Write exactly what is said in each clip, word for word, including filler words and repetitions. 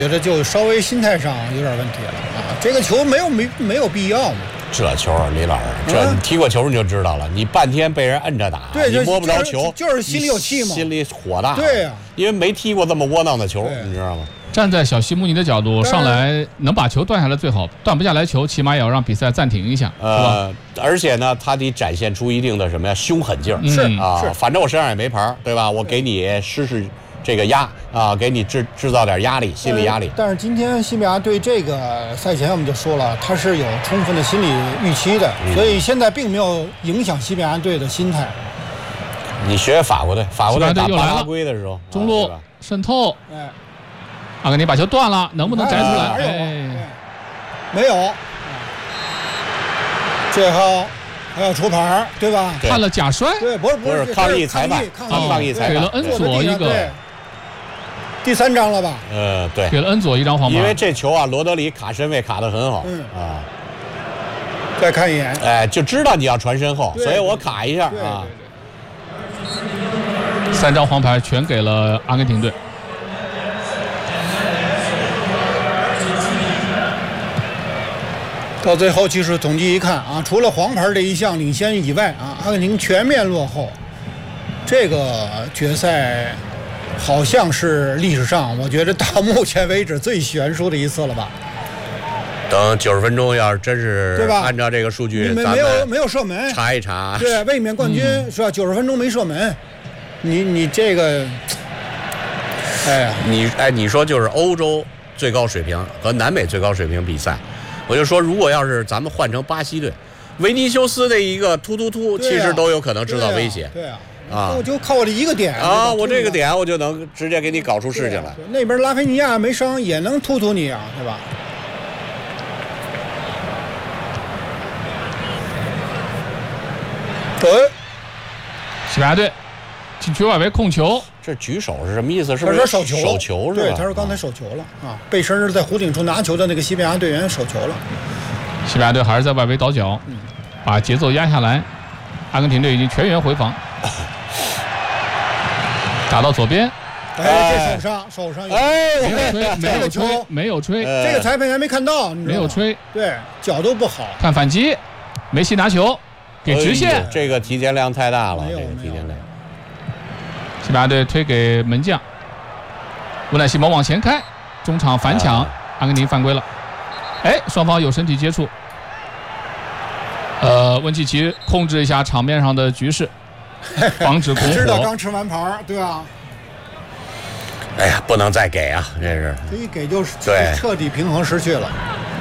觉得就稍微心态上有点问题了啊！这个球没有没没有必要嘛。 这球啊，李老师，这你踢过球你就知道了，你半天被人摁着打， 对， 你摸不着球， 就是心里有气嘛， 心里火大。 对呀、啊， 因为没踢过这么窝囊的球，你知道吗？ 站在小西姆尼的角度，上来能把球断下来最好，断不下来球，起码也要让比赛暂停一下， 呃、 是吧？ 而且呢，他得展现出一定的什么呀，凶狠劲儿。 是啊， 是反正我身上也没牌，对吧？我给你施施这个压啊，给你制制造点压力，心理压力。 但是今天西班牙队这个赛前我们就说了，他是有充分的心理预期的，嗯、所以现在并没有影响西班牙队的心态。 你学法国队，法国队打巴拉圭的时候， 中路啊、 渗透， 哎。 阿根廷把球断了，能不能摘出来？ 哎哎、没有，最后还要出牌，对吧？ 判了假摔， 对，不是不是抗议裁判，抗议裁判， 给了恩佐一个第三张了吧？ 呃，对， 给了恩佐一张黄牌。 因为这球啊，罗德里卡身位卡得很好， 嗯啊。 再看一眼， 哎，就知道你要传身后，所以我卡一下啊。 三张黄牌全给了阿根廷队。 到最后技术统计一看啊，除了黄牌这一项领先以外啊，阿根廷全面落后。这个决赛好像是历史上我觉得到目前为止最悬殊的一次了吧。 等九十分钟要是真是对吧？ 按照这个数据， 没没有没有射门， 查一查。 对，卫冕冠军、嗯、是吧？九十分钟没射门，你你这个，哎呀， 你哎你说就是欧洲最高水平和南美最高水平比赛。我就说，如果要是咱们换成巴西队，维尼修斯的一个突突突，其实都有可能制造威胁。 对啊，啊，我就靠我这一个点啊，我这个点我就能直接给你搞出事情来。 那边拉菲尼亚没伤，也能突突你啊，对吧？对， 西班牙队禁区外围控球。 这举手是什么意思？是不是手球？ 手球是吧？ 对，他说刚才手球了啊，背身是在弧顶处拿球的那个西班牙队员手球了。 西班牙队还是在外围倒脚，嗯、把节奏压下来。阿根廷队已经全员回防，打到左边。 哎，这手上手上有， 哎， 没有吹，没有吹，没有吹。 这个裁判员没看到， 没有吹。 对，脚都不好。 看反击，梅西拿球给直线， 哎、这个提前量太大了，这个提前量。 西班牙队推给门将乌奈西蒙往前开，中场反抢，啊、阿根廷犯规了。哎，双方有身体接触。呃，温契奇控制一下场面上的局势，防止拱火。 知道刚吃完牌，对吧？ 哎呀，不能再给啊！这是这一给就是对彻底平衡失去了。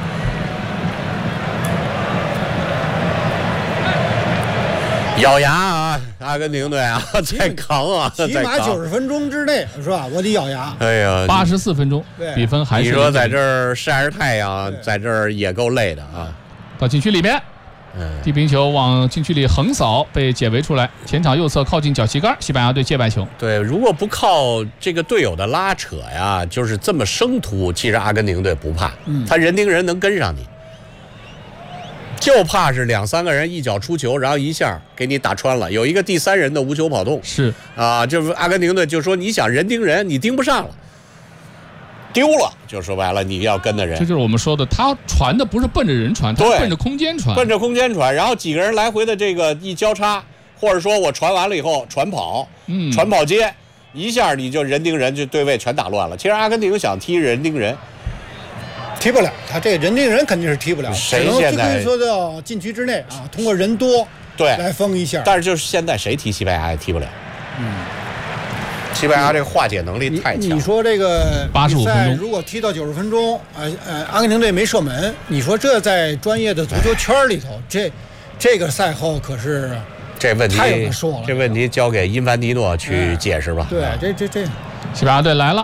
咬牙啊，阿根廷队啊，再扛啊！ 起码九十分钟之内是吧？我得咬牙。 哎呀， 八十四分钟，比分还是你说在这儿晒着太阳，在这儿也够累的啊！ 到禁区里面，嗯，地平球往禁区里横扫，被解围出来，前场右侧靠近脚旗杆，西班牙队界外球。 对，如果不靠这个队友的拉扯呀，就是这么生突，其实阿根廷队不怕，嗯，他人盯人能跟上你。就怕是两三个人一脚出球，然后一下给你打穿了，有一个第三人的无球跑动。 是啊，就是阿根廷队就说你想人盯人，你盯不上了，丢了，就说白了你要跟的人。 这就是我们说的，他传的不是奔着人传，他奔着空间传， 奔着空间传，然后几个人来回的这个一交叉，或者说我传完了以后传跑，嗯，传跑接，一下你就人盯人，就对位全打乱了。其实阿根廷想踢人盯人。 踢不了，他这个人盯人肯定是踢不了， 谁现在可以说到禁区之内啊，通过人多对来封一下。 但是就是现在谁踢西班牙也踢不了，嗯，西班牙这个化解能力太强。 你, 你说这个八十五分钟， 如果踢到九十分钟，呃呃，阿根廷队没射门，你说这在专业的足球圈里头，这这个赛后可是这问题太有的说了。 这问题交给因凡蒂诺去解释吧。 对，这这这， 西班牙队来了。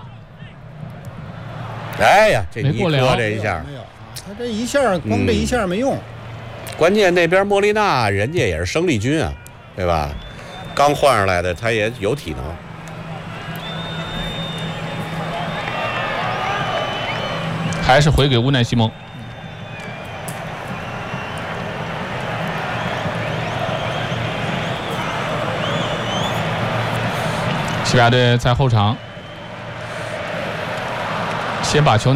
哎呀，这没过了， 这一下没有，他这一下光这一下没用。嗯、 关键那边莫莉娜人家也是生力军啊，对吧？刚换上来的，他也有体能。 还是回给乌奈西蒙。西班牙队在后场。 先把球。